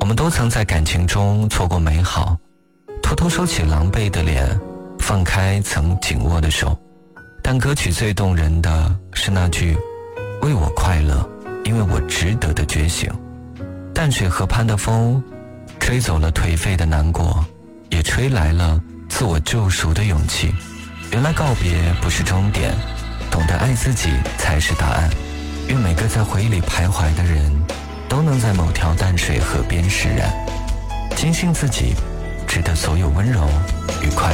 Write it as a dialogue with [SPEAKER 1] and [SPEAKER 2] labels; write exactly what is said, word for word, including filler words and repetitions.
[SPEAKER 1] 我们都曾在感情中错过美好，偷偷收起狼狈的脸，放开曾紧握的手。但歌曲最动人的是那句为我快乐，因为我值得的觉醒。淡水河畔的风吹走了颓废的难过，也吹来了自我救赎的勇气。原来告别不是终点，懂得爱自己才是答案。愿每个在回忆里徘徊的人都能在某条淡水河边释然，坚信自己值得所有温柔与快乐。